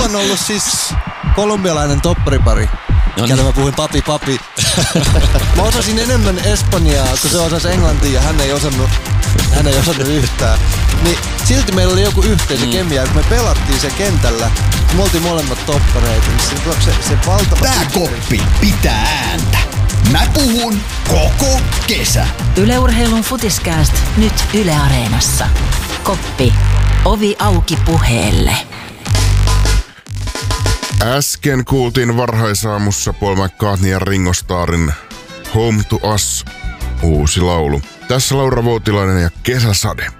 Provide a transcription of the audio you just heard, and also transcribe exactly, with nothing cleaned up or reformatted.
on ollut siis kolumbialainen topparipari. No niin. Mä puhuin papi papi. Mä osasin enemmän espanjaa, kun se osasi englantia ja hän ei osannut, hän ei osannut yhtään. Niin silti meillä oli joku yhteisö mm. kemia, kun me pelattiin se kentällä. Me oltiin molemmat toppareita. Niin se, se, se valtava... Tää koppi pitää ääntä. Mä puhun koko kesä. Yle Urheilun Futiskääst nyt Yle Areenassa. Koppi. Ovi auki puheelle. Äsken kuultiin varhaisaamussa Paul McCartney ja Ringo Starrin Home to Us, uusi laulu. Tässä Laura Voutilainen ja Kesäsade.